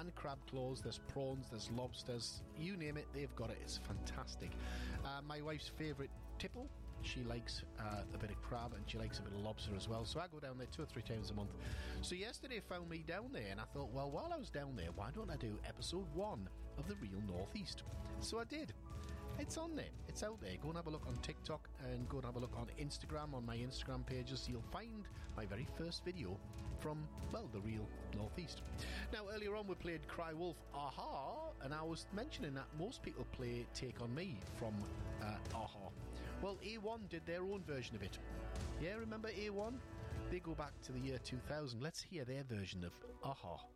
and crab claws. There's prawns, there's lobsters, you name it, they've got it. It's fantastic. My wife's favourite tipple. She likes a bit of crab and she likes a bit of lobster as well. So I go down there 2 or 3 times a month. So yesterday found me down there and I thought, well, while I was down there, why don't I do episode 1 of The Real Northeast? So I did. It's on there. It's out there. Go and have a look on TikTok and go and have a look on Instagram, on my Instagram pages. You'll find my very first video from, well, The Real Northeast. Now, earlier on we played Cry Wolf, Aha, and I was mentioning that most people play Take On Me from Aha. Well, A1 did their own version of it. Yeah, remember A1? They go back to the year 2000. Let's hear their version of Aha.